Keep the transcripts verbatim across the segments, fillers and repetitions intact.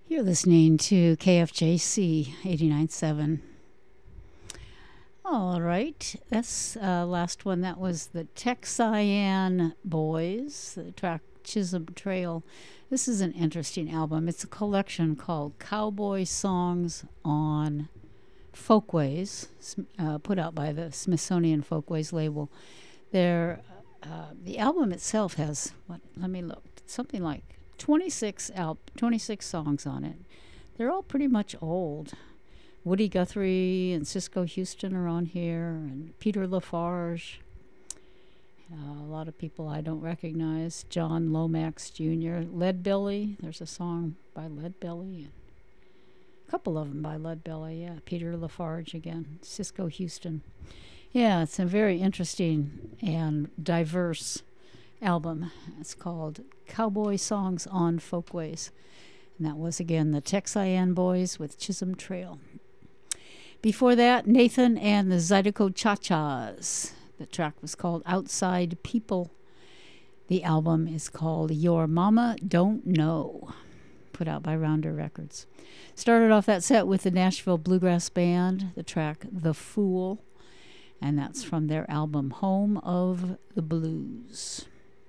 You're listening to K F J C eighty-nine point seven. All right, that's uh, last one. That was the Texian Boys, the track Chisholm Trail. This is an interesting album. It's a collection called Cowboy Songs on Folkways, uh, put out by the Smithsonian Folkways label. They're, uh, the album itself has, what? Let me look, something like twenty-six al- twenty-six songs on it. They're all pretty much old. Woody Guthrie and Cisco Houston are on here, and Peter Lafarge. Uh, a lot of people I don't recognize. John Lomax Junior Leadbelly. There's a song by Leadbelly. A couple of them by Leadbelly, yeah. Peter Lafarge again. Cisco Houston. Yeah, it's a very interesting and diverse album. It's called Cowboy Songs on Folkways. And that was, again, the Texian Boys with Chisholm Trail. Before that, Nathan and the Zydeco Cha-Chas. The track was called Outside People. The album is called Your Mama Don't Know, put out by Rounder Records. Started off that set with the Nashville Bluegrass Band, the track The Fool, and that's from their album Home of the Blues.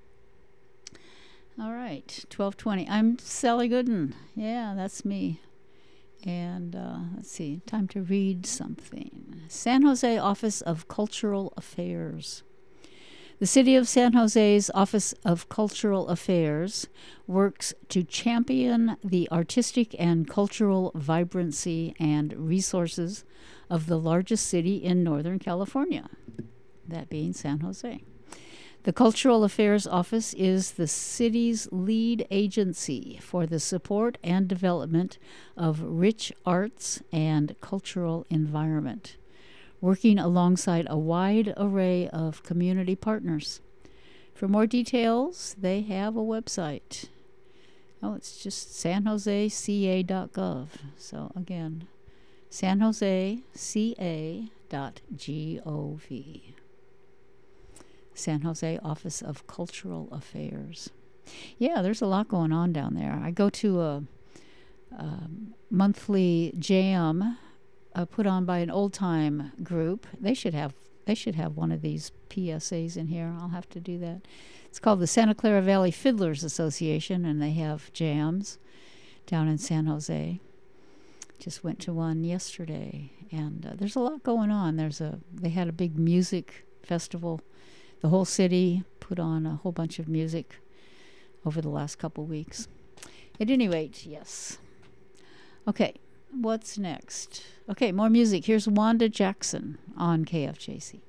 All right, twelve twenty. I'm Sally Gooden. Yeah, that's me. And uh, let's see, time to read something. San Jose Office of Cultural Affairs. The City of San Jose's Office of Cultural Affairs works to champion the artistic and cultural vibrancy and resources of the largest city in Northern California, that being San Jose. The Cultural Affairs Office is the city's lead agency for the support and development of rich arts and cultural environment, working alongside a wide array of community partners. For more details, they have a website. Oh, it's just san jose c a dot gov. So again, san jose c a dot gov. San Jose Office of Cultural Affairs. Yeah, there's a lot going on down there. I go to a, a monthly jam uh, put on by an old time group. They should have they should have one of these P S As in here. I'll have to do that. It's called the Santa Clara Valley Fiddlers Association, and they have jams down in San Jose. Just went to one yesterday, and uh, there's a lot going on. There's a they had a big music festival. The whole city put on a whole bunch of music over the last couple weeks. At any rate, yes. Okay, what's next? Okay, more music. Here's Wanda Jackson on K F J C.